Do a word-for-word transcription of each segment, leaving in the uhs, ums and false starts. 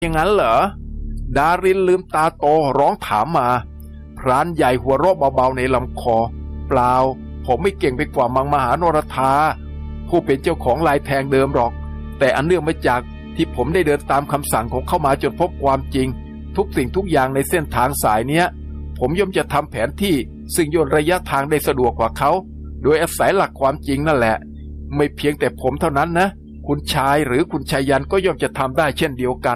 อย่างนั้นเหรอดารินลืมตาโตร้องถามมาพรานใหญ่หัวเราะเบาๆในลำคอเปล่าผมไม่เก่งไปกว่ามังมหานรธาผู้เป็นเจ้าของลายแทงเดิมหรอกแต่อันเนื่องมาจากที่ผมได้เดินตามคำสั่งของเข้ามาจนพบความจริงทุกสิ่งทุกอย่างในเส้นทางสายเนี้ยผมย่อมจะทำแผนที่ซึ่งย่นระยะทางได้สะดวกกว่าเขาโดยอาศัยหลักความจริงนั่นแหละไม่เพียงแต่ผมเท่านั้นนะคุณชายหรือคุณชายยันก็ย่อมจะทำได้เช่นเดียวกัน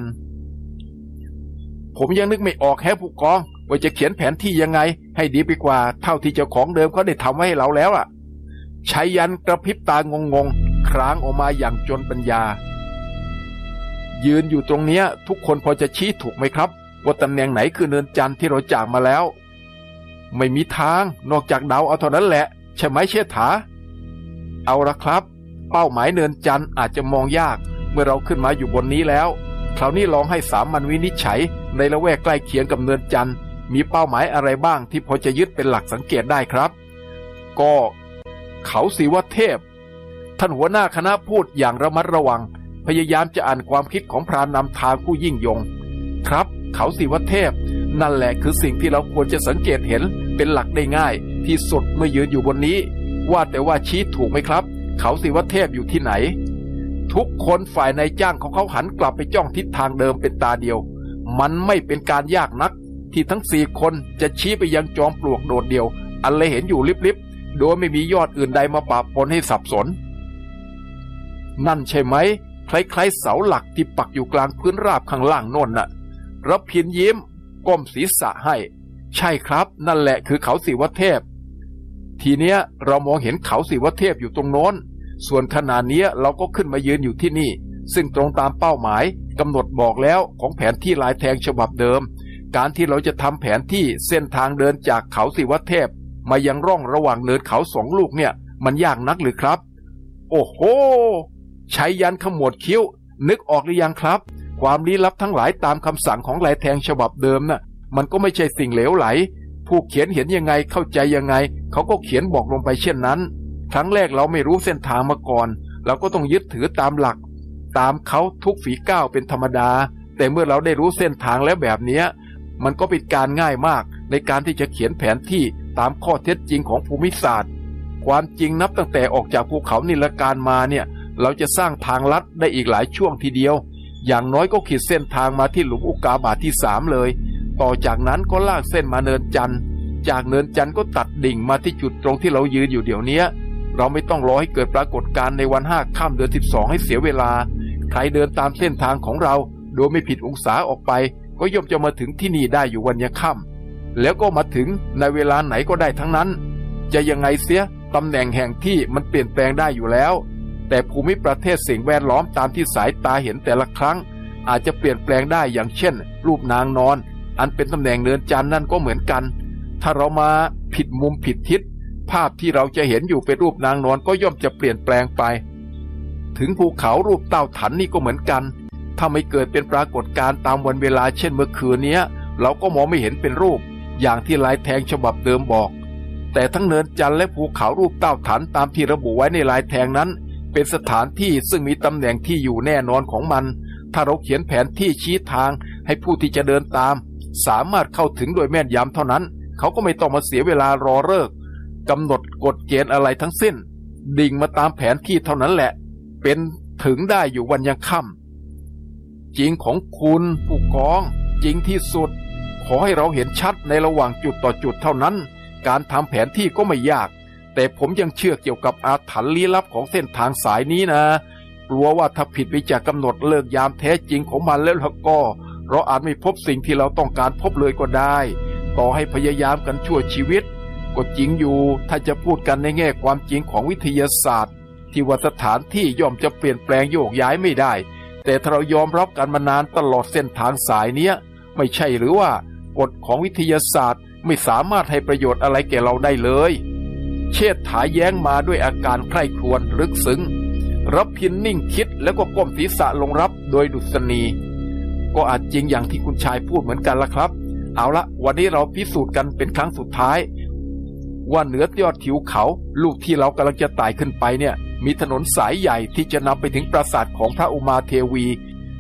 ผมยังนึกไม่ออกแฮะผู้กองว่าจะเขียนแผนที่ยังไงให้ดีไปกว่าเท่าที่เจ้าของเดิมเขาได้ทำไว้ให้เราแล้วล่ะชายยันกระพริบตางงๆครางออกมาอย่างจนปัญญายืนอยู่ตรงเนี้ยทุกคนพอจะชี้ถูกไหมครับว่าตำแหน่งไหนคือเนินจันทร์ที่เราจากมาแล้วไม่มีทางนอกจากเดาเอาเท่านั้นแหละใช่ไหมเชษฐาเอาละครับเป้าหมายเนินจันทร์อาจจะมองยากเมื่อเราขึ้นมาอยู่บนนี้แล้วคราวนี้ลองให้สามัญวินิจฉัยในละแวกใกล้เคียงกับเนินจันทร์มีเป้าหมายอะไรบ้างที่พอจะยึดเป็นหลักสังเกตได้ครับก็เขาศิวเทพท่านหัวหน้าคณะพูดอย่างระมัดระวังพยายามจะอ่านความคิดของพรานนำทางผู้ยิ่งยงครับเขาศิวเทพนั่นแหละคือสิ่งที่เราควรจะสังเกตเห็นเป็นหลักได้ง่ายที่สุดเมื่อยืนอยู่บนนี้ว่าแต่ว่าชี้ถูกไหมครับเขาศิวเทพอยู่ที่ไหนทุกคนฝ่ายนายจ้างของเขาหันกลับไปจ้องทิศทางเดิมเป็นตาเดียวมันไม่เป็นการยากนักที่ทั้งสี่คนจะชี้ไปยังจอมปลวกโดดเดี่ยวอันเลยเห็นอยู่ลิบๆโดยไม่มียอดอื่นใดมาปะปนให้สับสนนั่นใช่ไหมคล้ายๆเสาหลักที่ปักอยู่กลางพื้นราบข้างล่างโน่นน่ะรับพินยิ้มก้มศีรษะให้ใช่ครับนั่นแหละคือเขาศิวเทพทีเนี้ยเรามองเห็นเขาศิวเทพอยู่ตรงโน้นส่วนขณะนี้เราก็ขึ้นมายืนอยู่ที่นี่ซึ่งตรงตามเป้าหมายกำหนดบอกแล้วของแผนที่ลายแทงฉบับเดิมการที่เราจะทำแผนที่เส้นทางเดินจากเขาศิวเทพมายังร่องระหว่างเนินเขาสองลูกเนี่ยมันยากนักหรือครับโอ้โหชัยยันขมวดคิ้วนึกออกหรือยังครับความลี้ลับทั้งหลายตามคำสั่งของลายแทงฉบับเดิมน่ะมันก็ไม่ใช่สิ่งเหลวไหลผู้เขียนเห็นยังไงเข้าใจยังไงเขาก็เขียนบอกลงไปเช่นนั้นครั้งแรกเราไม่รู้เส้นทางมาก่อนเราก็ต้องยึดถือตามหลักตามเขาทุกฝีก้าวเป็นธรรมดาแต่เมื่อเราได้รู้เส้นทางแล้วแบบนี้มันก็เป็นการง่ายมากในการที่จะเขียนแผนที่ตามข้อเท็จจริงของภูมิศาสตร์ความจริงนับตั้งแต่ออกจากภูเขานิลการมาเนี่ยเราจะสร้างทางลัดได้อีกหลายช่วงทีเดียวอย่างน้อยก็ขีดเส้นทางมาที่หลุมอุกาบาตที่สามเลยต่อจากนั้นก็ลากเส้นมาเนินจันทร์จากเนินจันทร์ก็ตัดดิ่งมาที่จุดตรงที่เรายืนอยู่เดี๋ยวนี้เราไม่ต้องรอให้เกิดปรากฏการณ์ในวันห้าค่ำเดือนสิบสองให้เสียเวลาใครเดินตามเส้นทางของเราโดยไม่ผิดองศาออกไปก็ย่อมจะมาถึงที่นี่ได้อยู่วันยะค่ำแล้วก็มาถึงในเวลาไหนก็ได้ทั้งนั้นจะยังไงเสียตำแหน่งแห่งที่มันเปลี่ยนแปลงได้อยู่แล้วแต่ภูมิประเทศสิ่งแวดล้อมตามที่สายตาเห็นแต่ละครั้งอาจจะเปลี่ยนแปลงได้อย่างเช่นรูปนางนอนอันเป็นตำแหน่งเนินจันทร์นั่นก็เหมือนกันถ้าเรามาผิดมุมผิดทิศภาพที่เราจะเห็นอยู่เป็นรูปนางนอนก็ย่อมจะเปลี่ยนแปลงไปถึงภูเขารูปเต้าถันนี่ก็เหมือนกันถ้าไม่เกิดเป็นปรากฏการณ์ตามวันเวลาเช่นเมื่อคืนนี้เราก็มองไม่เห็นเป็นรูปอย่างที่ลายแทงฉบับเดิมบอกแต่ทั้งเนินจันทร์และภูเขารูปเต้าถันตามที่ระบุไว้ในลายแทงนั้นเป็นสถานที่ซึ่งมีตำแหน่งที่อยู่แน่นอนของมันถ้าเราเขียนแผนที่ชี้ทางให้ผู้ที่จะเดินตามสามารถเข้าถึงโดยแม่นยำเท่านั้นเขาก็ไม่ต้องมาเสียเวลารอเลิกกำหนดกฎเกณฑ์อะไรทั้งสิ้นดิ่งมาตามแผนที่เท่านั้นแหละเป็นถึงได้อยู่วันยังค่ำจริงของคุณผู้กองจริงที่สุดขอให้เราเห็นชัดในระหว่างจุดต่อจุดเท่านั้นการทำแผนที่ก็ไม่ยากแต่ผมยังเชื่อเกี่ยวกับอาถรรพ์ลี้ลับของเส้นทางสายนี้นะกลัวว่าถ้าผิดไปจากกำหนดเลิกยามแท้จริงของมันแล้วก็เราอาจไม่พบสิ่งที่เราต้องการพบเลยก็ได้ต่อให้พยายามกันชั่วชีวิตก็จริงอยู่ถ้าจะพูดกันในแง่ความจริงของวิทยาศาสตร์ที่ว่าสถานที่ย่อมจะเปลี่ยนแปลงโยกย้ายไม่ได้แต่ถ้าเรายอมรับกันมานานตลอดเส้นทางสายเนี้ยไม่ใช่หรือว่ากฎของวิทยาศาสตร์ไม่สามารถให้ประโยชน์อะไรแก่เราได้เลยเชษฐาแย้งมาด้วยอาการใคร่ครวญลึกซึ้งรับพินนิ่งคิดแล้วก็ก้มศีรษะลงรับโดยดุษณีก็อาจจริงอย่างที่คุณชายพูดเหมือนกันละครับเอาละวันนี้เราพิสูจน์กันเป็นครั้งสุดท้ายว่าเหนือยอดทิวเขาลูกที่เรากำลังจะไต่ขึ้นไปเนี่ยมีถนนสายใหญ่ที่จะนำไปถึงปราสาทของพระอุมาเทวี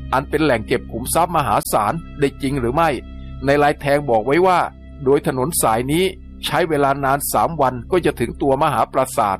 อันเป็นแหล่งเก็บขุมทรัพย์มหาศาลได้จริงหรือไม่ในลายแทงบอกไว้ว่าโดยถนนสายนี้ใช้เวลานานสามวันก็จะถึงตัวมหาปราสาท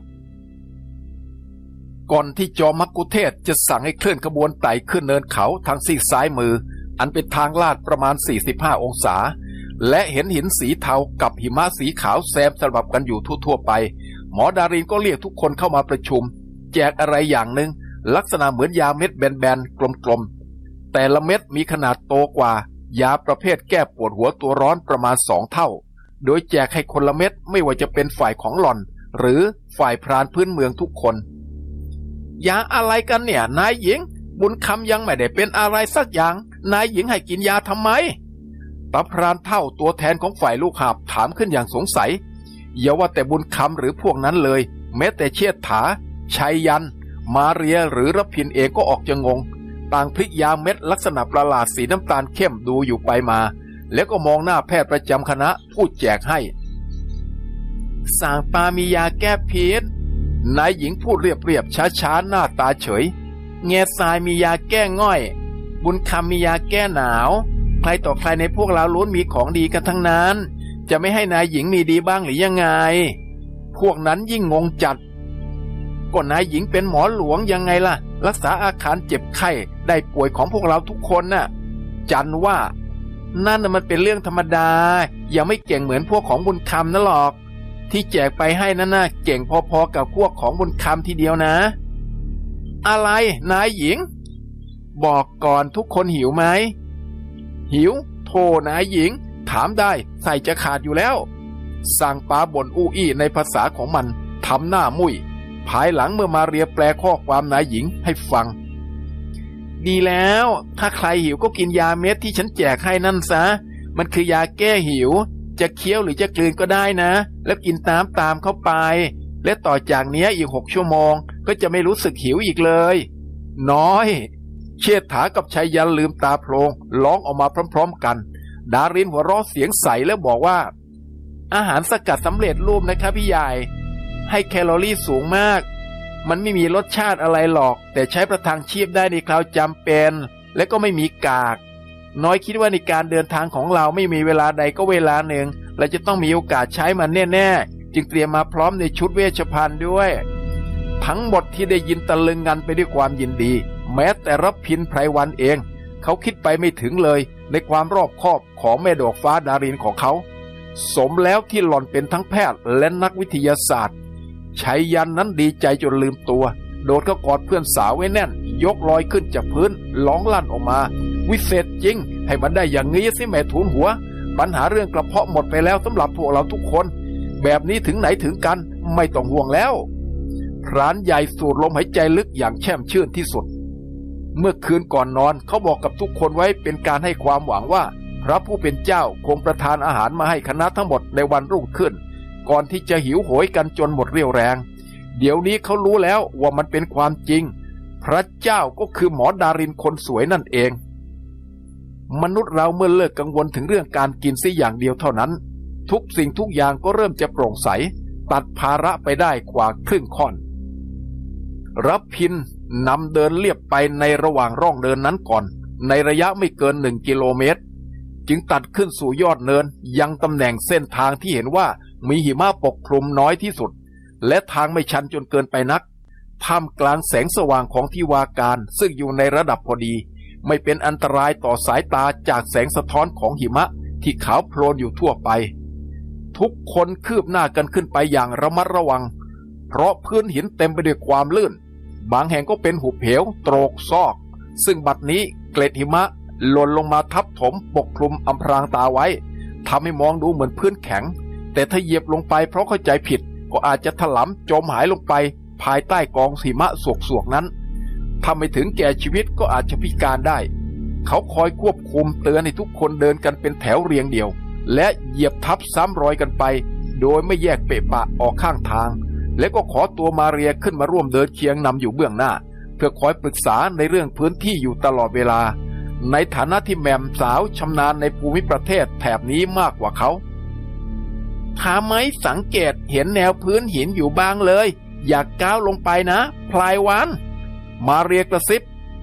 ก่อนที่จอมมักคุเทศจะสั่งให้เคลื่อนขบวนไต่ขึ้นเนินเขาทางซีกซ้ายมืออันเป็นทางลาดประมาณสี่สิบห้าองศาและเห็นหินสีเทากับหิมะสีขาวแซมสลับกันอยู่ทั่วๆไปหมอดารินก็เรียกทุกคนเข้ามาประชุมแจกอะไรอย่างหนึ่งลักษณะเหมือนยาเม็ดแบนๆกลมๆแต่ละเม็ดมีขนาดโตกว่ายาประเภทแก้ปวดหัวตัวร้อนประมาณสองเท่าโดยแจกให้คนละเม็ดไม่ว่าจะเป็นฝ่ายของหล่อนหรือฝ่ายพรานพื้นเมืองทุกคนยาอะไรกันเนี่ยนายหญิงบุญคำยังไม่ได้เป็นอะไรสักอย่างนายหญิงให้กินยาทำไมตาพรานเท่าตัวแทนของฝ่ายลูกหาบถามขึ้นอย่างสงสัยอย่าว่าแต่บุญคำหรือพวกนั้นเลยแม้แต่เชียดถาชัยยันมาเรียหรือรพินเองก็ออกจะงงต่างพลิกยาเม็ดลักษณะประหลาดสีน้ำตาลเข้มดูอยู่ไปมาแล้วก็มองหน้าแพทย์ประจำคณะพูดแจกให้สางปามียาแก้พิษนายหญิงพูดเรียบๆช้าๆหน้าตาเฉยแง่ทรายมียาแก้ง่อยบุญคำมียาแก้หนาวใครต่อใครในพวกเราล้วนมีของดีกันทั้งนั้นจะไม่ให้นายหญิงมีดีบ้างหรือยังไงพวกนั้นยิ่งงงจัดก็นายหญิงเป็นหมอหลวงยังไงล่ะรักษาอาการเจ็บไข้ได้ป่วยของพวกเราทุกคนน่ะจันว่านั่นน่ะมันเป็นเรื่องธรรมดาอย่าไม่เก่งเหมือนพวกของบุญคำนะหรอกที่แจกไปให้นั่นน่ะเก่งพอๆกับพวกของบุญคำทีเดียวนะอะไรนายหญิงบอกก่อนทุกคนหิวไหมหิวโธ่นายหญิงถามได้ใส่จะขาดอยู่แล้วสั่งปาบ่นอู้อี้ในภาษาของมันทำหน้ามุ้ยภายหลังเมื่อมาเรียแปลข้อความนายหญิงให้ฟังดีแล้วถ้าใครหิวก็กินยาเม็ดที่ฉันแจกให้นั่นซะมันคือยาแก้หิวจะเคี้ยวหรือจะกลืนก็ได้นะแล้วกินน้ำตามเข้าไปและต่อจากนี้อีกหกชั่วโมงก็จะไม่รู้สึกหิวอีกเลยน้อยเชษฐากับชัยยันลืมตาโพลงร้องออกมาพร้อมๆกันดารินหัวเราะเสียงใสแล้วบอกว่าอาหารสกัดสำเร็จรูปนะครับพี่ใหญ่ให้แคลอรี่สูงมากมันไม่มีรสชาติอะไรหรอกแต่ใช้ประทังชีพได้ในคราวจำเป็นและก็ไม่มีกากน้อยคิดว่าในการเดินทางของเราไม่มีเวลาใดก็เวลาหนึ่งเราจะต้องมีโอกาสใช้มันแน่ๆจึงเตรียมมาพร้อมในชุดเวชภัณฑ์ด้วยทั้งหมดที่ได้ยินตะลึงกันไปด้วยความยินดีแม้แต่รพินไพรวันเองเขาคิดไปไม่ถึงเลยในความรอบคอบของแม่ดอกฟ้าดารินของเขาสมแล้วที่หล่อนเป็นทั้งแพทย์และนักวิทยาศาสตร์ชัยยันนั้นดีใจจนลืมตัวโดดเข้ากอดเพื่อนสาวไว้แน่นยกลอยขึ้นจากพื้นร้องลั่นออกมาวิเศษจริงให้มันได้อย่างนี้สิแม่ทูลหัวปัญหาเรื่องกระเพาะหมดไปแล้วสำหรับพวกเราทุกคนแบบนี้ถึงไหนถึงกันไม่ต้องห่วงแล้วพรานใหญ่สูดลมหายใจลึกอย่างแช่มชื่นที่สุดเมื่อคืนก่อนนอนเขาบอกกับทุกคนไว้เป็นการให้ความหวังว่าพระผู้เป็นเจ้าคงประทานอาหารมาให้คณะทั้งหมดในวันรุ่งขึ้นก่อนที่จะหิวโหยกันจนหมดเรี่ยวแรงเดี๋ยวนี้เขารู้แล้วว่ามันเป็นความจริงพระเจ้าก็คือหมอดารินคนสวยนั่นเองมนุษย์เราเมื่อเลิกกังวลถึงเรื่องการกินสิอย่างเดียวเท่านั้นทุกสิ่งทุกอย่างก็เริ่มจะโปร่งใสตัดภาระไปได้กว่าครึ่งค่อนรับพินนำเดินเลียบไปในระหว่างร่องเดินนั้นก่อนในระยะไม่เกินหนึ่งกิโลเมตรจึงตัดขึ้นสู่ยอดเนินยังตำแหน่งเส้นทางที่เห็นว่ามีหิมะปกคลุมน้อยที่สุดและทางไม่ชันจนเกินไปนักท่ามกลางแสงสว่างของทิวาการซึ่งอยู่ในระดับพอดีไม่เป็นอันตรายต่อสายตาจากแสงสะท้อนของหิมะที่ขาวโพลนอยู่ทั่วไปทุกคนคืบหน้ากันขึ้นไปอย่างระมัดระวังเพราะพื้นหินเต็มไปด้วยความลื่นบางแห่งก็เป็นหุบเหวโตรกซอกซึ่งบัดนี้เกล็ดหิมะหล่นลงมาทับถมปกคลุมอำพรางตาไว้ทำให้มองดูเหมือนพื้นแข็งแต่ถ้าเหยียบลงไปเพราะเข้าใจผิดก็อาจจะถลำจมหายลงไปภายใต้กองหิมะสวกๆนั้นถ้าไม่ถึงแก่ชีวิตก็อาจจะพิการได้เขาคอยควบคุมเตือนให้ทุกคนเดินกันเป็นแถวเรียงเดียวและเหยียบทับซ้ำรอยกันไปโดยไม่แยกเปะปะออกข้างทางและก็ขอตัวมาเรียขึ้นมาร่วมเดินเคียงนำอยู่เบื้องหน้าเพื่อคอยปรึกษาในเรื่องพื้นที่อยู่ตลอดเวลาในฐานะที่แม่มสาวชำนาญในภูมิประเทศแถบนี้มากกว่าเขาถามไหมสังเกตเห็นแนวพื้นหินอยู่บ้างเลยอยากก้าวลงไปนะพลายวันมาเรียกระซิบ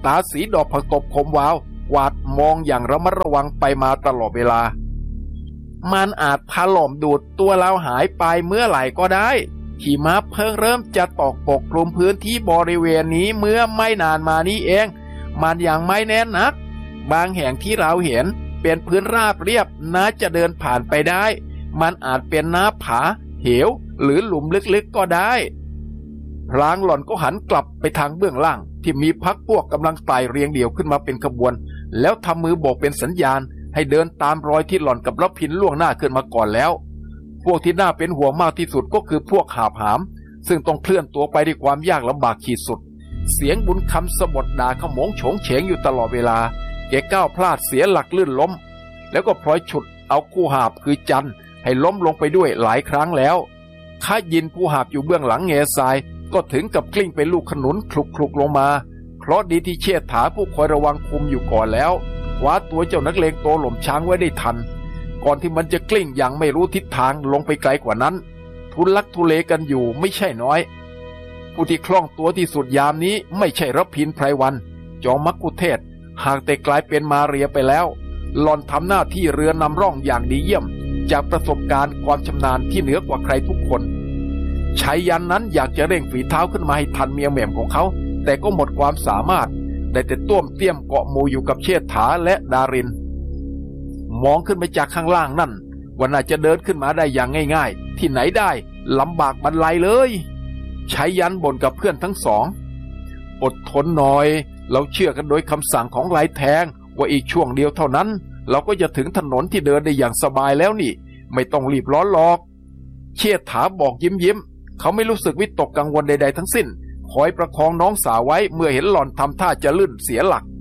ตาสีดอกผักตบคมวาวกวาดมองอย่างระมัดระวังไปมาตลอดเวลามันอาจถล่มดูดตัวเราหายไปเมื่อไหร่ก็ได้หิมะเพิ่งเริ่มจะตกปกคลุมพื้นที่บริเวณนี้เมื่อไม่นานมานี้เองมันยังไม่แน่นนักบางแห่งที่เราเห็นเป็นพื้นราบเรียบน่าจะเดินผ่านไปได้มันอาจเป็นหน้าผาเหวหรือหลุมลึกๆก็ได้พลางหล่อนก็หันกลับไปทางเบื้องล่างที่มีพรรคพวกกำลังไต่เรียงเดี่ยวขึ้นมาเป็นขบวนแล้วทำมือโบกเป็นสัญญาณให้เดินตามรอยที่หล่อนกับรพินล่วงหน้าขึ้นมาก่อนแล้วพวกที่น่าเป็นห่วงมากที่สุดก็คือพวกหาบหามซึ่งต้องเคลื่อนตัวไปด้วยความยากลำบากขีดสุดเสียงบุญคำสบทด่าขโมงโฉงเฉงอยู่ตลอดเวลาแกก้าวพลาดเสียหลักลื่นล้มแล้วก็พลอยฉุดเอาคู่หาบคือจันให้ล้มลงไปด้วยหลายครั้งแล้วข้ายินผู้หาบอยู่เบื้องหลังเงยทรายก็ถึงกับกลิ้งเป็นลูกขนุนคลุกๆลงมาเพราะดีที่เชษฐาผู้คอยระวังคุมอยู่ก่อนแล้วคว้าตัวเจ้านักเลงโตหล่มช้างไว้ได้ทันก่อนที่มันจะกลิ้งอย่างไม่รู้ทิศทางลงไปไกลกว่านั้นทุลักทุเลกันอยู่ไม่ใช่น้อยผู้ที่คล่องตัวที่สุดยามนี้ไม่ใช่รพินไพรวันจอมมักคุเทศหากแต่กลายเป็นมาเรียไปแล้วหล่อนทำหน้าที่เรือนำร่องอย่างดีเยี่ยมจากประสบการณ์ความชำนาญที่เหนือกว่าใครทุกคนชัยยันนั้นอยากจะเร่งฝีเท้าขึ้นมาให้ทันเมียแหม่มของเขาแต่ก็หมดความสามารถได้แต่ต้วมเตี้ยมเกาะหมู่อยู่กับเชษฐาและดารินมองขึ้นไปจากข้างล่างนั่นว่าน่าจะเดินขึ้นมาได้อย่างง่ายๆที่ไหนได้ลำบากบรรลัยเลยชัยยันบ่นกับเพื่อนทั้งสองอดทนหน่อยเราเชื่อกันโดยคำสั่งของลายแทงว่าอีกช่วงเดียวเท่านั้นเราก็จะถึงถนนที่เดินได้อย่างสบายแล้วนี่ไม่ต้องรีบร้อนหรอกเชษฐาบอกยิ้มยิ้มเขาไม่รู้สึกวิตกกังวลใดๆทั้งสิ้นคอยประคองน้องสาวไว้เมื่อเห็นหล่อนทำท่าจะลื่นเสียหลัก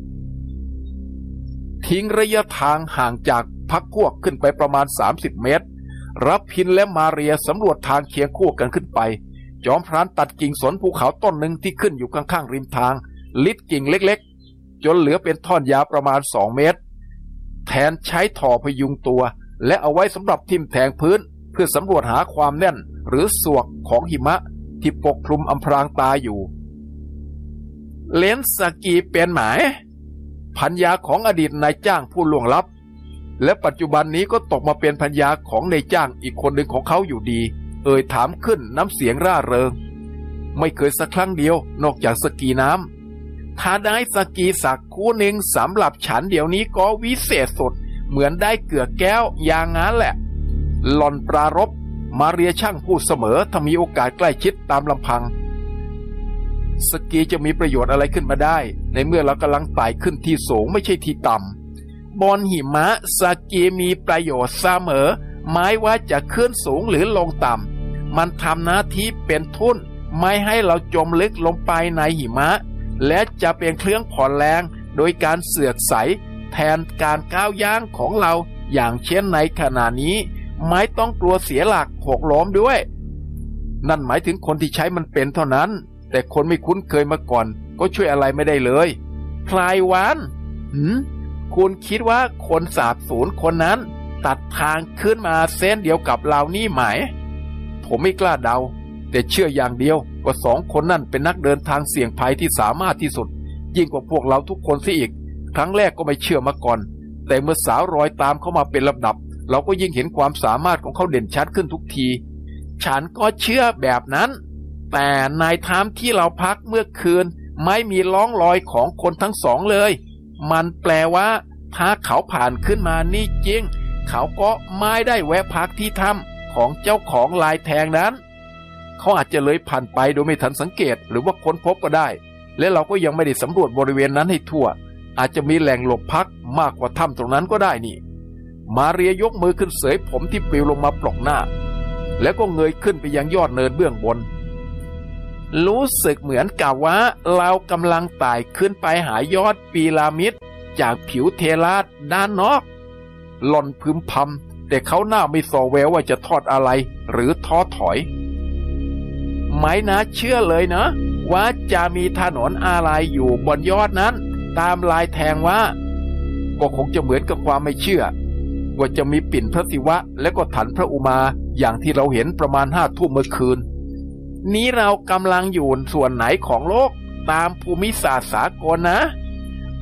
ทิ้งระยะทางห่างจากพรรคพวกขึ้นไปประมาณสามสิบเมตรรับพินและมาเรียสำรวจทางเคียงคู่กันขึ้นไปจอมพรานตัดกิ่งสนภูเขาต้นหนึ่งที่ขึ้นอยู่ข้างๆริมทางลิดกิ่งเล็กๆจนเหลือเป็นท่อนยาวประมาณสองเมตรแทนใช้ถ่อพยุงตัวและเอาไว้สำหรับทิ่มแทงพื้นเพื่อสำรวจหาความแน่นหรือสวกของหิมะที่ปกคลุมอำพรางตาอยู่เลนสกีเป็นหมายพัญญาของอดีตนายจ้างผู้ล่วงลับและปัจจุบันนี้ก็ตกมาเป็นพัญญาของนายจ้างอีกคนหนึ่งของเขาอยู่ดีเอ่ยถามขึ้นน้ำเสียงร่าเริงไม่เคยสักครั้งเดียวนอกจากสกีน้ำถ้าได้สกีสักคู่หนึ่งสำหรับฉันเดี๋ยวนี้ก็วิเศษสุดเหมือนได้เกลือแก้วอย่างนั้นแหละหล่อนปรารภมาเรียช่างพูดเสมอถ้ามีโอกาสใกล้ชิดตามลำพังสกีจะมีประโยชน์อะไรขึ้นมาได้ในเมื่อเรากำลังไต่ขึ้นที่สูงไม่ใช่ที่ต่ำบนหิมะสกีมีประโยชน์เสมอหมายว่าจะขึ้นสูงหรือลงต่ำมันทำหน้าที่เป็นทุ่นไม่ให้เราจมลึกลงไปในหิมะและจะเป็นเครื่องผ่อนแรงโดยการเสือกใสแทนการก้าวย่างของเราอย่างเช่นในขณะนี้ไม่ต้องกลัวเสียหลักหกล้มด้วยนั่นหมายถึงคนที่ใช้มันเป็นเท่านั้นแต่คนไม่คุ้นเคยมาก่อนก็ช่วยอะไรไม่ได้เลยพลายวันหืมคุณคิดว่าคนสาบสูญคนนั้นตัดทางขึ้นมาเส้นเดียวกับเรานี่ไหมผมไม่กล้าเดาแต่เชื่ออย่างเดียวว่าสองคนนั่นเป็นนักเดินทางเสี่ยงภัยที่สามารถที่สุดยิ่งกว่าพวกเราทุกคนเสียอีกครั้งแรกก็ไม่เชื่อมาก่อนแต่เมื่อสาวรอยตามเข้ามาเป็นลำดับเราก็ยิ่งเห็นความสามารถของเขาเด่นชัดขึ้นทุกทีฉันก็เชื่อแบบนั้นแต่ในไทม์ที่เราพักเมื่อคืนไม่มีร่องรอยของคนทั้งสองเลยมันแปลว่าถ้าเขาผ่านขึ้นมานี่จริงเขาก็ไม่ได้แวะพักที่ถ้ำของเจ้าของลายแทงนั้นเขาอาจจะเลยผ่านไปโดยไม่ทันสังเกตหรือว่าค้นพบก็ได้และเราก็ยังไม่ได้สำรวจบริเวณนั้นให้ทั่วอาจจะมีแหล่งหลบพักมากกว่าถ้ำตรงนั้นก็ได้นี่มาเรียยกมือขึ้นเสยผมที่ปลิวลงมาปลอกหน้าแล้วก็เงยขึ้นไปยังยอดเนินเบื้องบนรู้สึกเหมือนกับว่าเรากำลังไต่ขึ้นไปหายอดพีระมิดจากผิวเทราสด้านนอกหล่อนพึมพำแต่เขาหน้าไม่ส่อแววว่าจะทอดอะไรหรือท้อถอยไม่น่าเชื่อเลยนะว่าจะมีถนนอะไรอยู่บนยอดนั้นตามลายแทงว่าก็คงจะเหมือนกับความไม่เชื่อว่าจะมีปิ่นพระศิวะและก็ถันพระอุมาอย่างที่เราเห็นประมาณห้าทุ่มเมื่อคืนนี้เรากำลังอยู่ส่วนไหนของโลกตามภูมิศาสตร์สากลนะ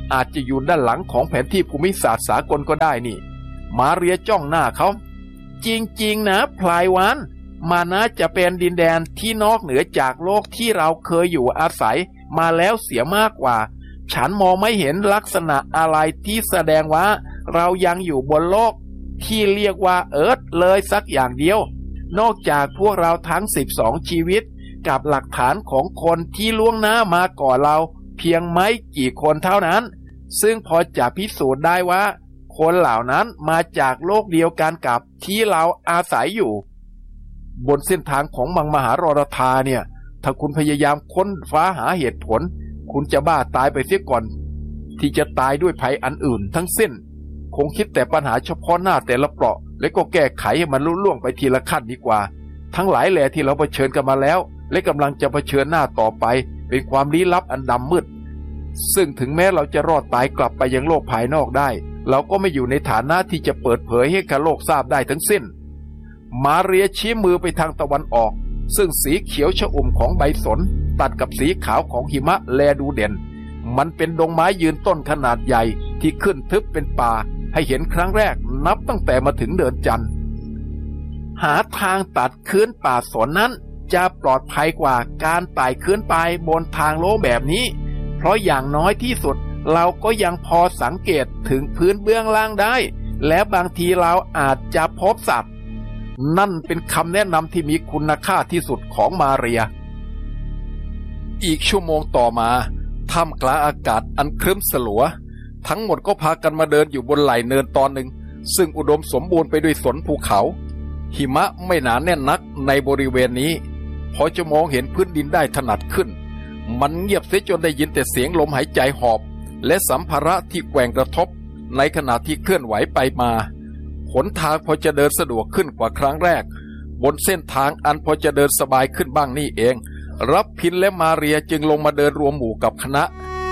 อาจจะอยู่ด้านหลังของแผนที่ภูมิศาสตร์สากลก็ได้นี่มาเรียจ้องหน้าเขาจริงๆนะพลายวานมานะจะเป็นดินแดนที่นอกเหนือจากโลกที่เราเคยอยู่อาศัยมาแล้วเสียมากกว่าฉันมองไม่เห็นลักษณะอะไรที่แสดงว่าเรายังอยู่บนโลกที่เรียกว่าเอิร์ธเลยสักอย่างเดียวนอกจากพวกเราทั้งสิบสองชีวิตกับหลักฐานของคนที่ล่วงหน้ามาก่อนเราเพียงไม่กี่คนเท่านั้นซึ่งพอจะพิสูจน์ได้ว่าคนเหล่านั้นมาจากโลกเดียวกันกับที่เราอาศัยอยู่บนเส้นทางของมังมหารรธาเนี่ยถ้าคุณพยายามค้นฟ้าหาเหตุผลคุณจะบ้าตายไปเสียก่อนที่จะตายด้วยภัยอันอื่นทั้งสิ้นคงคิดแต่ปัญหาเฉพาะหน้าแต่ละเปราะและก็แก้ไขให้มันลุล่วงไปทีละขั้นดีกว่าทั้งหลายแหล่ที่เราเผชิญกันมาแล้วและกำลังจะเผชิญหน้าต่อไปเป็นความลี้ลับอันดำมืดซึ่งถึงแม้เราจะรอดตายกลับไปยังโลกภายนอกได้เราก็ไม่อยู่ในฐานะที่จะเปิดเผยให้กับโลกทราบได้ทั้งสิ้นมาเรียชี้มือไปทางตะวันออกซึ่งสีเขียวชอุ่มของใบสนตัดกับสีขาวของหิมะแลดูเด่นมันเป็นดงไม้ยืนต้นขนาดใหญ่ที่ขึ้นทึบเป็นป่าให้เห็นครั้งแรกนับตั้งแต่มาถึงเดินจันทร์หาทางตัดคืนป่าสนนั้นจะปลอดภัยกว่าการไต่ขึ้นไปบนทางโลแบบนี้เพราะอย่างน้อยที่สุดเราก็ยังพอสังเกตถึงพื้นเบื้องล่างได้และบางทีเราอาจจะพบสัตว์นั่นเป็นคำแนะนำที่มีคุณค่าที่สุดของมาเรียอีกชั่วโมงต่อมาท่ามกลางอากาศอันครึ้มสลัวทั้งหมดก็พากันมาเดินอยู่บนไหล่เนินตอนหนึ่งซึ่งอุดมสมบูรณ์ไปด้วยสนภูเขาหิมะไม่หนาแน่นนักในบริเวณนี้พอจะมองเห็นพื้นดินได้ถนัดขึ้นมันเงียบเสียจนได้ยินแต่เสียงลมหายใจหอบและสัมภาระที่แกว่งกระทบในขณะที่เคลื่อนไหวไปมาหนทางพอจะเดินสะดวกขึ้นกว่าครั้งแรกบนเส้นทางอันพอจะเดินสบายขึ้นบ้างนี่เองรับพินและมาเรียจึงลงมาเดินรวมหมู่กับคณะ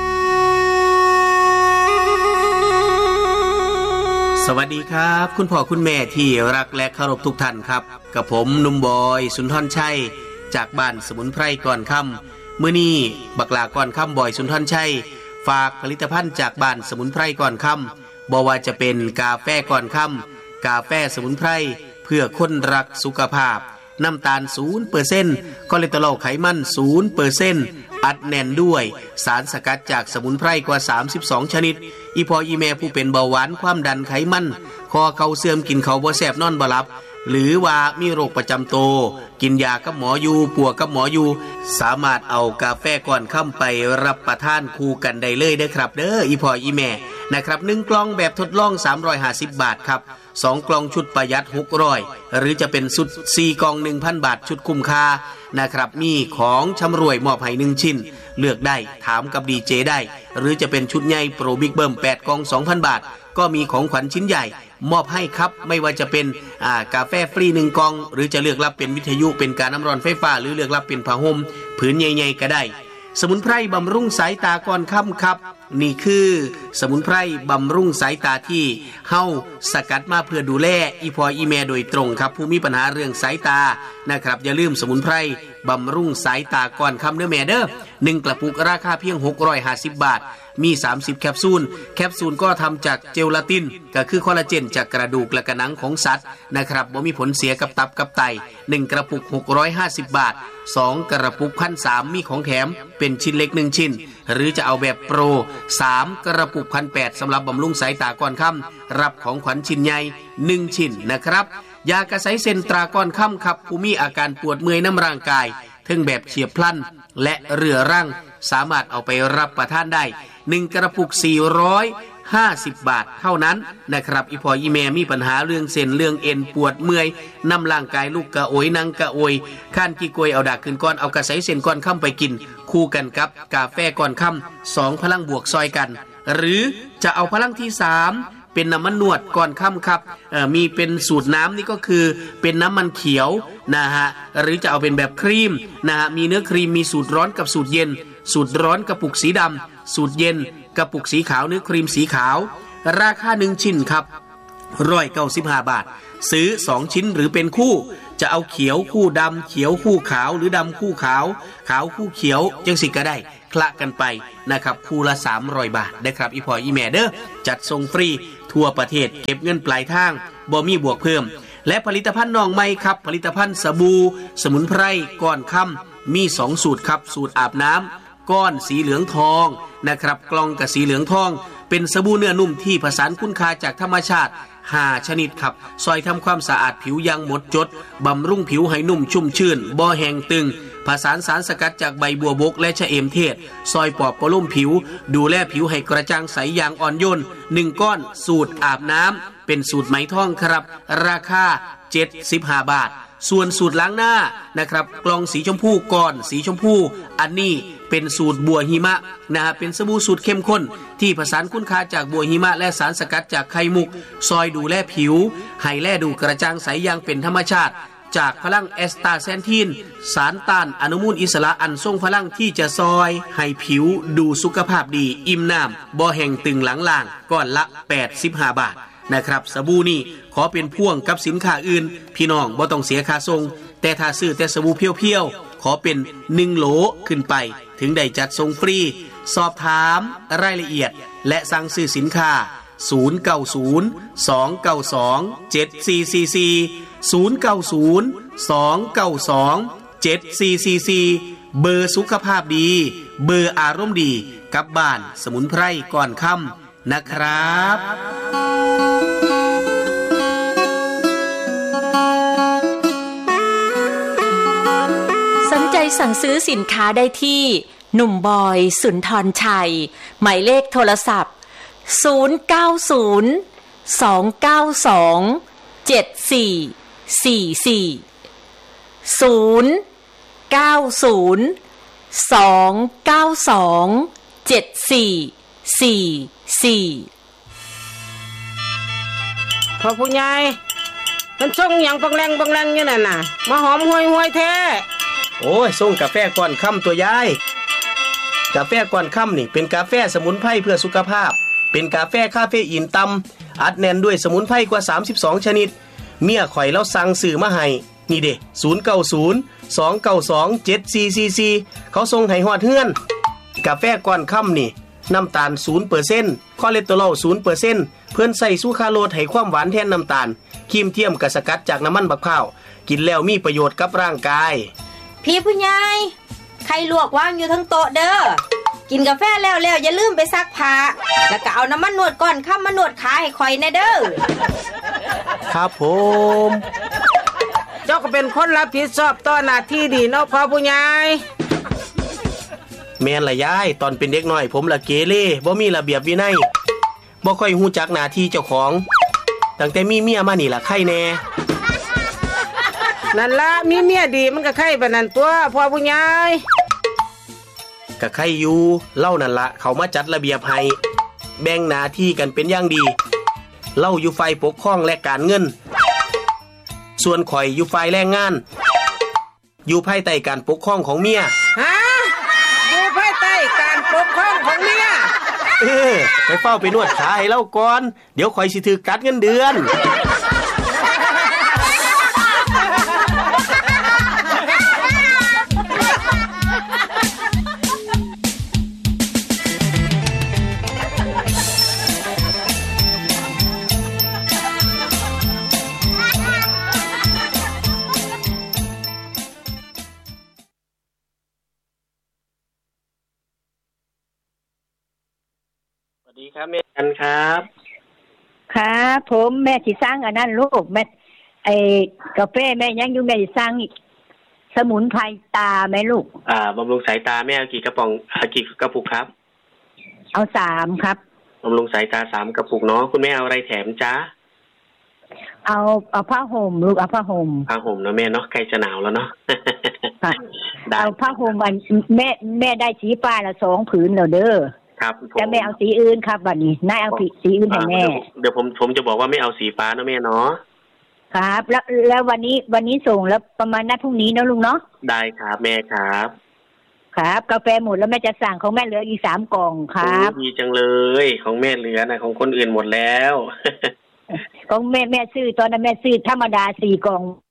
สวัสดีครับคุณพ่อคุณแม่ที่รักและเคารพทุกท่านครับกับผมหนุ่มบอยสุนทรชัยจากบ้านสมุนไพรก่อนค่ำมื้อนี้บักลาก่อนค่ำบอยสุนทรชัยฝากผลิตภัณฑ์จากบ้านสมุนไพรก่อนค่ำบ่ว่าจะเป็นกาแฟก่อนค่ำกาแฟสมุนไพรเพื่อคนรักสุขภาพน้ำตาล ศูนย์เปอร์เซ็นต์ คอเลสเตอรอลไขมัน ศูนย์เปอร์เซ็นต์ อัดแน่นด้วยสารสกัดจากสมุนไพรกว่าสามสิบสองชนิดอีพออีแม่ผู้เป็นเบาหวานความดันไขมันคอเข่าเสื่อมกินเขาบ่แซ่บนอนบ่หลับหรือว่ามีโรคประจำตัวกินยากับหมออยู่ปัวกับหมออยู่สามารถเอากาแฟก่อนค่ำไปรับประทานคู่กันได้เลยเด้อครับเด้ออีพออีแม่นะครับหนึ่งกล่องแบบทดลองสามร้อยห้าสิบบาทครับสองกล่องชุดประหยัดหกร้อยหรือจะเป็นชุดสี่กล่อง หนึ่งพัน บาทชุดคุ้มค่านะครับมีของชำรวยมอบให้หนึ่งชิ้นเลือกได้ถามกับดีเจได้หรือจะเป็นชุดใหญ่โปรบิ๊กเบิ้มแปดกล่อง สองพัน บาทก็มีของขวัญชิ้นใหญ่มอบให้ครับไม่ว่าจะเป็นอ่ากาแฟฟรีหนึ่งกล่องหรือจะเลือกรับเป็นวิทยุเป็นการน้ำร้อนไฟฟ้าหรือเลือกรับเป็นผ้าห่มผืนใหญ่ๆก็ได้สมุนไพรบำรุงสายตาก่อนค่ำครับนี่คือสมุนไพรบำรุงสายตาที่เฮาสกัดมาเพื่อดูแลอีพออีแม่โดยตรงครับผู้มีปัญหาเรื่องสายตานะครับอย่าลืมสมุนไพรบำรุงสายตาก่อนค่ำเด้อแม่เด้อหนึ่งกระปุกราคาเพียงหกร้อยห้าสิบบาทมีสามสิบแคปซูลแคปซูลก็ทำจากเจลาตินก็คือคอลลาเจนจากกระดูกและกระหนังของสัตว์นะครับบ่มีผลเสียกับตับกับไตหนึ่งกระปุกหกร้อยห้าสิบบาทสองกระปุก หนึ่งพันสามร้อย มีของแถมเป็นชิ้นเล็กหนึ่งชิ้นหรือจะเอาแบบโปรสามกระปุก หนึ่งพันแปดร้อย สำหรับบำรุงสายตาก่อนค่ำรับของขวัญชิ้นใหญ่หนึ่งชิ้นนะครับยากระไสเซนตราก่อนค่ำครับผู้มีอาการปวดเมื่อยน้ำร่างกายทั้งแบบเฉียบพลันและเรื้อรังสามารถเอาไปรับประทานได้หนึ่งกระปุกสี่ร้อยห้าสิบบาทเท่านั้นนะครับอีพออีแม่มีปัญหาเรื่องเส้นเรื่องเอ็นปวดเมื่อยน้ำร่างกายลูกกระโอยนั่งกระโอยข้านกี่กวยเอาดากขึ้นก้อนเอากระไสเส้นก้อนค่ำไปกินคู่กันกับกาแฟก้อนค่ำสองพลังบวกซอยกันหรือจะเอาพลังที่สามเป็นน้ำมันนวดก่อนค่ำครับมีเป็นสูตรน้ำนี่ก็คือเป็นน้ำมันเขียวนะฮะหรือจะเอาเป็นแบบครีมนะฮะมีเนื้อครีมมีสูตรร้อนกับสูตรเย็นสูตรร้อนกระปุกสีดำสูตรเย็นกระปุกสีขาวเนื้อครีมสีขาวราคาหนึ่งชิ้นครับหนึ่งร้อยเก้าสิบห้าบาทซื้อสองชิ้นหรือเป็นคู่จะเอาเขียวคู่ดำเขียวคู่ขาวหรือดำคู่ขาวขาวคู่เขียวจังสิก็ได้คละกันไปนะครับคู่ละสามร้อยบาทได้ครับอีพออีแม่เด้อจัดส่งฟรีทั่วประเทศเก็บเงินปลายทางบ่มีบวกเพิ่มและผลิตภัณฑ์น้องใหม่ครับผลิตภัณฑ์สบู่สมุนไพรก้อนค่ำมีสองสูตรครับสูตรอาบน้ำก้อนสีเหลืองทองนะครับกล่องกับสีเหลืองทองเป็นสบู่เนื้อนุ่มที่ผสานคุณค่าจากธรรมชาติห้าชนิดครับซอยทำความสะอาดผิวอย่างหมดจดบำรุงผิวให้นุ่มชุ่มชื่นบ่แห้งตึงผสานสารสกัดจากใบบัวบกและชะเอมเทศซอยปอบประโลมผิวดูแลผิวให้กระจ่างใสอย่างอ่อนโยนหนึ่งก้อนสูตรอาบน้ำเป็นสูตรไหมทองครับราคาเจ็ดสิบห้าบาทส่วนสูตรล้างหน้านะครับกล่องสีชมพูก้อนสีชมพูอันนี้เป็นสูตรบัวหิมะนะฮะเป็นสบู่สูตรเข้มข้นที่ผสานคุณค่าจากบัวหิมะและสารสกัดจากไข่มุกซอยดูแลผิวให้แลดูกระจ่างใสอย่างเป็นธรรมชาติจากพลังแอสตาแซนทินสารต้านอนุมูลอิสระอันทรงพลังที่จะซอยให้ผิวดูสุขภาพดีอิ่มน้ำบ่แห้งตึงหลังล่างก้อนละแปดสิบห้าบาทนะครับสบู่นี่ขอเป็นพ่วงกับสินค้าอื่นพี่น้องบ่ต้องเสียค่าส่งแต่ถ้าซื้อแต่สบู่เพียวๆขอเป็นหนึ่งโหลขึ้นไปถึงได้จัดส่งฟรีสอบถามรายละเอียดและสั่งซื้อสินค้าศูนย์ เก้า ศูนย์ สอง เก้า สอง เจ็ด สี่ สี่ สี่ ศูนย์ เก้า ศูนย์ สอง เก้า สอง เจ็ด สี่ สี่ สี่เบอร์สุขภาพดีเบอร์อารมณ์ดีกับบ้านสมุนไพรก่อนค่ำนะครับสนใจสั่งซื้อสินค้าได้ที่หนุ่มบอยสุนทรชัยหมายเลขโทรศัพท์ศูนย์ เก้า ศูนย์ สอง เก้า สอง เจ็ด สี่ สี่ สี่ ศูนย์ เก้า ศูนย์ สอง เก้า สอง เจ็ด สี่ สี่ สี่พอผู้ใหญ่มันส่งหยังบังแรงบังแรงอยู่นั่นน่ะมาหอมห่วยห่วยแท้โอ้ยส่งกาแฟก่อนค่ำตัวยายกาแฟก่อนค่ำนี่เป็นกาแฟสมุนไพรเพื่อสุขภาพเป็นกาแฟคาเฟอีนต่ำอัดแน่นด้วยสมุนไพรกว่าสามสิบสองชนิดเมียข่อยแล้วสั่งซื้อมาให้นี่เด้ศูนย์ เก้า ศูนย์ สอง เก้า สอง เจ็ด สี่ สี่ สี่เขาส่งให้ฮอดเฮือนกาแฟก่อนค่ำนี่น้ำตาล ศูนย์เปอร์เซ็นต์ คอเลสเตอรอล ศูนย์เปอร์เซ็นต์ เพิ่นใส่ซูคราโลสให้ความหวานแทนน้ำตาลครีมเทียมกะสกัดจากน้ำมันบักพร้าวกินแล้วมีประโยชน์กับร่างกายพี่ผู้ใหญ่ไข่ลวกวางอยู่ทั้งโต๊ะเด้อกินกาแฟแล้วแล้วอย่าลืมไปซักผ้าแล้วก็เอาน้ำมันนวดก่อนค่ำมานวดขาให้ข่อยแน่เด้อครับผมเจ้าก็เป็นคนรับผิดชอบต่อหน้าที่ดีเนาะพ่อผู้ใหญ่แม่นละยายตอนเป็นเด็กน้อยผมละเกเรบ่มีระเบียบวินัยบ่ค่อยฮู้จักหน้าที่เจ้าของตั้งแต่มีเมียมานี่ล่ะไข่แน่นั่นล่ะมีเมียดีมันก็ไข่ปานนั้นตัวพ่อผู้ใหญ่ก็ไข่อยู่เล่านั่นละเขามาจัดระเบียบให้แบ่งหน้าที่กันเป็นอย่างดีเล่าอยู่ฝ่ายปกครองและการเงินส่วนข่อยอยู่ฝ่ายแรงงานอยู่ภายใต้การปกครองของเมียฮะอยู่ภายใต้การปกครองของเมียเออไปเฝ้าไปนวดขาให้เล่าก่อนเดี๋ยวข่อยสิถือกัดเงินเดือนสวัสดีครับแม่กันครับครับผมแม่สิสร้างอันนั้นลูกแม่ไอ้กาแฟแม่ยังอยู่แม่สิสร้างอีกสมุนไพรตาแม่ลูกอ่าบำรุงสายตาแม่เอากี่กระป๋องเอากี่กระปุกครับเอาสามครับบำรุงสายตาสามกระปุกเนาะคุณแม่เอาอะไรแถมจ๊ะเอาเอาผ้าห่มลูกเอาผ้าห่มผ้าห่มเนาะแม่เนาะใกล้จะหนาวแล้วเนาะเอาผ้าห่มอันแม่แม่ได้สีฟ้าละสองผืนแล้วเด้อครับจะไม่เอาสีอื่นครับวันนี้นายเอาสีอื่นให้แม่เดี๋ยวผมผมจะบอกว่าไม่เอาสีฟ้านะแม่เนาะครับแล้วแล้ววันนี้วันนี้ส่งแล้วประมาณนัดพรุ่งนี้นะลุงเนาะได้ครับแม่ครับครับกาแฟหมดแล้วแม่จะสั่งของแม่เหลืออีกสามกล่องครับดีจังเลยของแม่เหลือนะของคนอื่นหมดแล้วของแม่แม่ซื้อตอนนั้นแม่ซื้อธรรมดาสี่กล่อง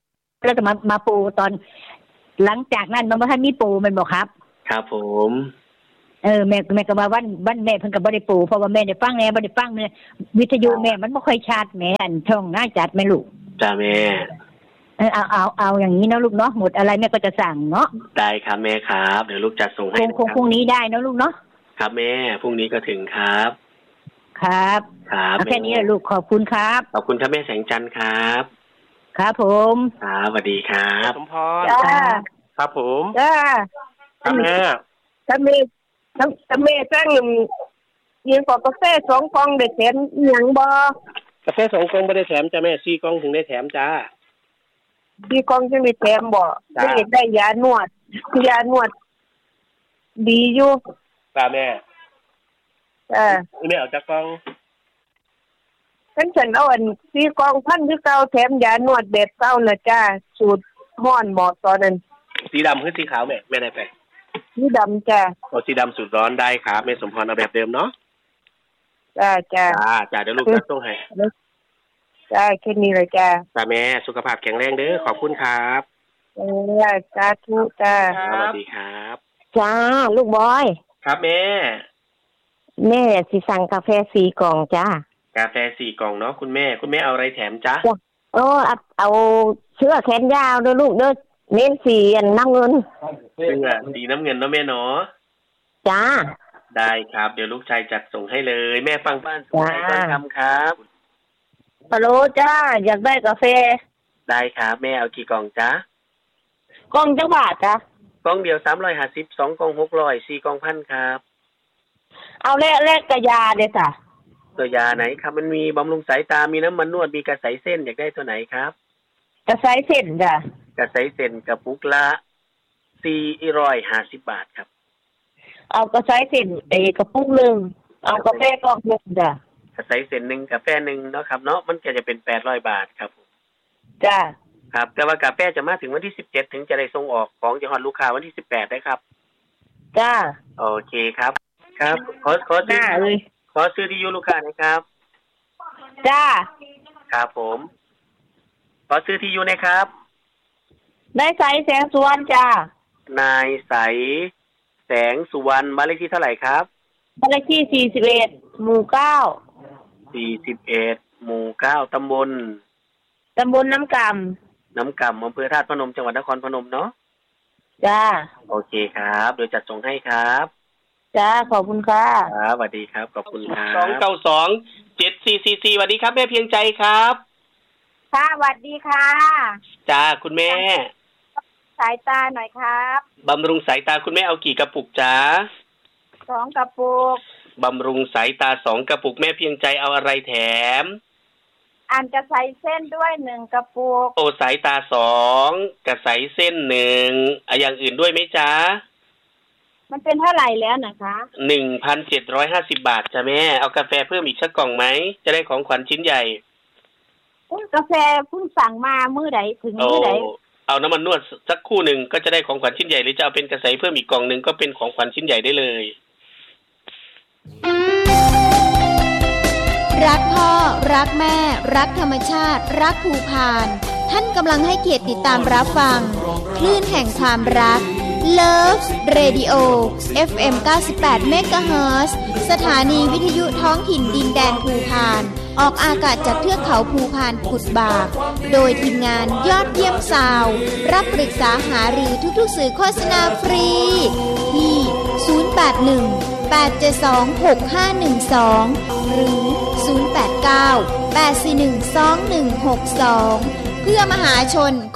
แล้วก็มามาปูตอนหลังจากนั้นมันบ่ทันมีปูมันบ่ครับครับผมเออแม่แม่ก็มาวันวันแม่เพิ่นก็บ่ได้ปูเพราะว่าแม่ได้ฟังแน่บ่ได้ฟังเนี่ยวิทยุแม่มันบ่ค่อยชัดแม่อันช่องง่ายจัดแม่ลูกจ้าแม่เออเอาเอาเอาอย่างนี้นะลูกเนาะหมดอะไรแม่ก็จะสั่งเนาะได้ครับแม่ครับเดี๋ยวลูกจัดส่งให้คงพรุ่งนี้ได้นะลูกเนาะครับแม่พรุ่งนี้ก็ถึงครับครับครับแค่นี้แหละลูกขอบคุณครับขอบคุณท่านแม่แสงจันทร์ครับครับผมครับสวัสดีครับสมพรครับผมจ้าครับแม่ถ้ามีถ้ามีสั่งยิงกาแฟสองกล่องได้แถมหยังบ่กาแฟสองกล่องบ่ได้แถมจ้าแม่สี่กล่องถึงได้แถมจ้าสี่กล่องจะมีแถมบ่ได้ได้ยานวดยานวดดีอยู่จ้าแม่เออแม่เอาจักกล่องเพิ่นสั่นเอาอันสี่กล่องพันคือเก่าแถมยานวดแบบเก่าน่ะจ้าสูตรฮ้อนบ่ตอนนั้นสีดำคือสีขาวแม่แม่ได้ไปสีดำจ้าเอาสีดำสูตรร้อนได้ครับแม่สมพรเอาแบบเดิมเนาะจ้าจ้าจ้าจ้าเดี๋ยวลูกจัดส่งให้จ้าแค่นี้เลยจ้าจ้าแม่สุขภาพแข็งแรงเด้อขอบคุณครับเออสาธุจ้าสวัสดีครับจ้าลูกบอยครับแม่แม่สิสั่งกาแฟสี่กล่องจ้ากาแฟสี่กล่องเนาะคุณแม่คุณแม่เอาอะไรแถมจ้าโอ้เอาเสื้อแขนยาวด้วยลูกเด้อเน้นสีน้ำเงินเสื้อสีน้ำเงินเนาะแม่เนาะจ้าได้ครับเดี๋ยวลูกชายจัดส่งให้เลยแม่ฟังบ้านส่งให้ก่อนทำครับฮัลโหลจ้าอยากได้กาแฟได้ครับแม่เอากี่กล่องจ้ากล่องจังบาทจ้ากล่องเดียวสามร้อยห้าสิบสองกล่องหกร้อยสี่กล่องพันครับเอาแรกแรกกระยาเด้อจ้ะตัวยาไหนครับมันมีบำรุงสายตามีน้ำมันนวดมีกระสายเส้นอยากได้ตัวไหนครับกระสายเส้นจ้ะกระสายเส้นกระปุกละสี่ร้อยห้าสิบบาทครับเอากระสายเส้นเอกระปุกนึงเอากาแฟกล่องนึงจ้ะกระสายเส้นนึงกาแฟนึงเนาะครับเนาะมันก็จะเป็นแปดร้อยบาทครับจ้ะครับแต่ว่ากาแฟจะมาถึงวันที่สิบเจ็ดถึงจะได้ส่งออกของจะฮอดลูกค้าวันที่สิบแปดได้ครับจ้ะโอเคครับครับขอขอซื้อขอซื้อที่ยูลูกค้านะครับจ้าครับผมขอซื้อที่ยูนะครับนายใสแสงสุวรรณจ้านายใสแสงสุวรรณบ้านเลขที่เท่าไหร่ครับบ้านเลขที่สี่สิบเอ็ดหมู่เก้าสี่สิบเอ็ดหมู่เก้าตำบลตำบลน้ำกำน้ำกำอำเภอธาตุพนมจังหวัดนครพนมเนาะจ้าโอเคครับเดี๋ยวจัดส่งให้ครับจ้าขอบคุณค่ะครับสวัสดีครับขอบคุณครับสองเก้าสองเจ็ดสี่สี่สี่สวัสดีครับแม่เพียงใจครับค่ะสวัสดีค่ะจ้าคุณแม่สายตาหน่อยครับบำรุงสายตาคุณแม่เอากี่กระปุกจ้าสองกระปุกบำรุงสายตาสองกระปุกแม่เพียงใจเอาอะไรแถมอันกระสายเส้นด้วยหนึ่งกระปุกโอ้สายตาสองกระสายเส้นหนึ่งอะอย่างอื่นด้วยไหมจ้ามันเป็นเท่าไหร่แล้วนะคะหนึ่งพันเจ็ดร้อยห้าสิบบาทจ้ะแม่เอากาแฟเพิ่มอีกสักกล่องไหมจะได้ของขวัญชิ้นใหญ่กาแฟเพิ่งสั่งมามื้อใดถึงมื้อใดเอาน้ำมันนวดสักคู่หนึ่งก็จะได้ของขวัญชิ้นใหญ่หรือจะเอาเป็นกระสายเพิ่มอีกกล่องหนึ่งก็เป็นของขวัญชิ้นใหญ่ได้เลยรักพ่อรักแม่รักธรรมชาติรักภูพานท่านกำลังให้เกียรติติดตามรับฟังคลื่นแห่งความรัก Love Radio เอฟ เอ็ม เก้าสิบแปด เมกะเฮิรตซ์ สถานีวิทยุท้องถิ่นดินแดนภูพานออกอากาศจากเทือกเขาภูพานกุดบากโดยทีมงานยอดเยี่ยมซาวด์รับปรึกษาหารือทุกๆสื่อโฆษณาฟรีที่ ศูนย์ แปด หนึ่ง แปด เจ็ด สอง หก ห้า หนึ่ง สอง หรือ ศูนย์ แปด เก้า แปด สี่ หนึ่ง สอง หนึ่ง หก สอง เพื่อมหาชน